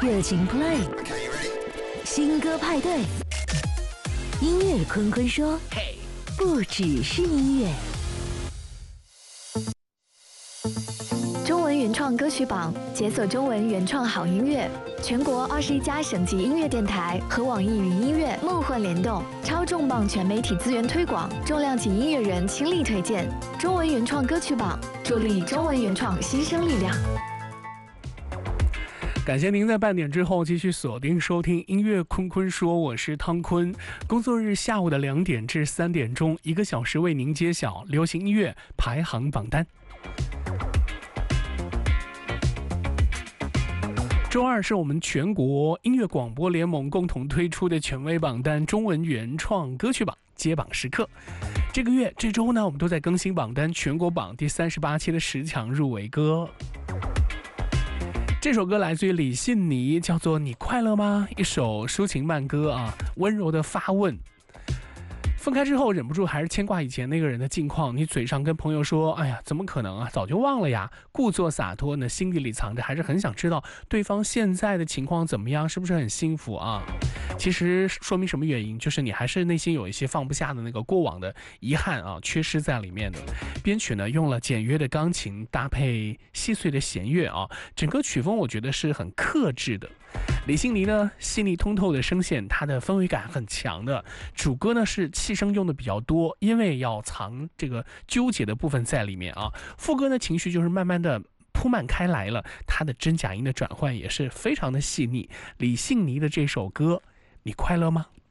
热情 play， 新歌派对，音乐坤坤说，不只是音乐。 中文原创歌曲榜，解锁中文原创好音乐，全国21家省级音乐电台和网易云音乐梦幻联动，超重磅全媒体资源推广，重量级音乐人倾力推荐。中文原创歌曲榜，助力中文原创新生力量。 感谢您在半点之后继续锁定收听音乐坤坤说，我是汤坤。工作日下午的2点至3点钟，1个小时为您揭晓流行音乐排行榜单。周二是我们全国音乐广播联盟共同推出的权威榜单中文原创歌曲榜揭榜时刻。这周呢，我们都在更新榜单全国榜第38期的10强入围歌。这首歌来自于李信尼，叫做《你快乐吗》，一首抒情慢歌啊，温柔的发问。分开之后忍不住还是牵挂以前那个人的近况，你嘴上跟朋友说哎呀怎么可能啊，早就忘了呀，故作洒脱呢，心底里藏着还是很想知道对方现在的情况怎么样，是不是很幸福啊。其实说明什么原因，就是你还是内心有一些放不下的那个过往的遗憾啊，缺失在里面的。编曲呢用了简约的钢琴搭配细碎的弦乐啊，整个曲风我觉得是很克制的。李信尼呢细腻通透的声线，它的氛围感很强的。主歌呢是气声用的比较多，因为要藏这个纠结的部分在里面啊。副歌呢情绪就是慢慢的铺漫开来了，它的真假音的转换也是非常的细腻。李信尼的这首歌，你快乐吗？